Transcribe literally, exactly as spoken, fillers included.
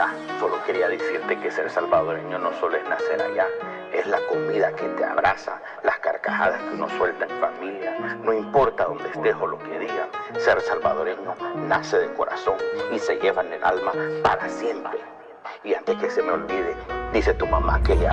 Mira, solo quería decirte que ser salvadoreño no solo es nacer allá, es la comida que te abraza, las carcajadas que uno suelta en familia, no importa dónde estés o lo que digan, ser salvadoreño nace de corazón y se lleva en el alma para siempre. Y antes que se me olvide, dice tu mamá que ella